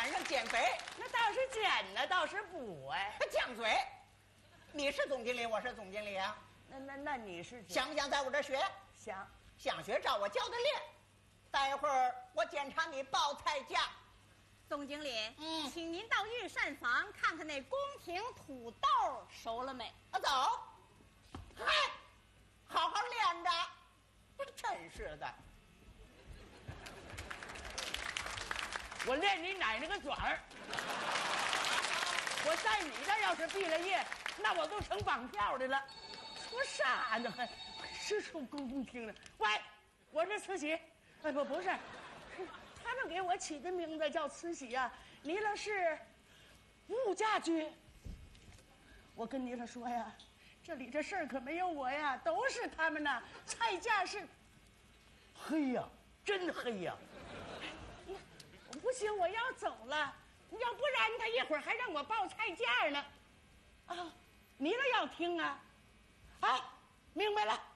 赶上减肥， 那倒是减，那倒是补哎。 犟嘴，你是总经理，我是总经理啊。 那你是想不想在我这儿学？想学，照我教的练。待会儿我检查你报菜价。 总经理，请您到御膳房看看那宫廷土豆熟了没？ 走。嗨，好好练着。真是的。 我练你奶奶个爪儿！我在你这要是毕了业，那我都成绑票的了。说啥呢？还是说宫廷的？喂，我是慈禧。哎，不是，他们给我起的名字叫慈禧呀。妮了是物价局。我跟妮了说呀，这里这事儿可没有我呀，都是他们呐。菜价是黑呀，真黑呀。不行，我要走了，要不然他一会儿还让我报菜价呢。啊，你了要听啊？啊，明白了。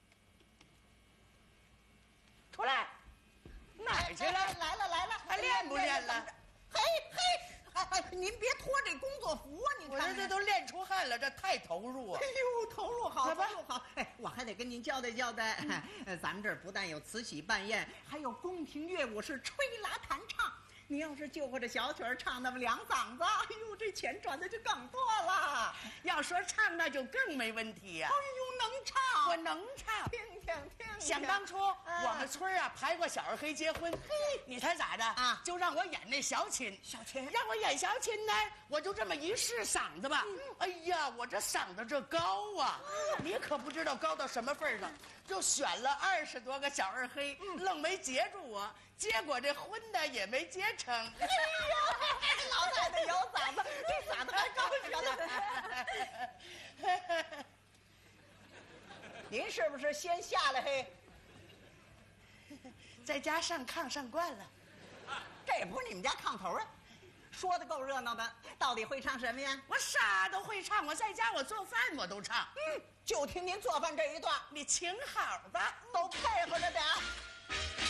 出来，哪儿去了？ 来了， 还练不练了？ 嘿，您别脱这工作服啊！你看， 这都练出汗了，这太投入啊！ 哎呦，投入好，投入好！哎，我还得跟您交代交代，咱们这儿不但有慈禧办宴，还有宫廷乐舞是吹拉弹唱。你要是就会这小曲儿唱那么两嗓子，哎呦，这钱赚的就更多了。 要说唱，那就更没问题呀！ 哎呦，能唱， 我能唱。 听。 想当初我们村啊排过小二黑结婚，你猜咋的啊？就让我演那小琴，让我演小琴呢，我就这么一试嗓子吧。哎呀，我这嗓子这高啊，你可不知道高到什么份上。就选了20多个小二黑，愣没结住我，结果这婚呢也没结成。 哎呀，老太太有嗓子，这嗓子还高着呢。您是不是先下来嘿？ 在家上炕上惯了， 这也不是你们家炕头啊！说的够热闹的，到底会唱什么呀？ 我啥都会唱，我在家我做饭我都唱。 就听您做饭这一段， 你请好吧， 都配合着点儿。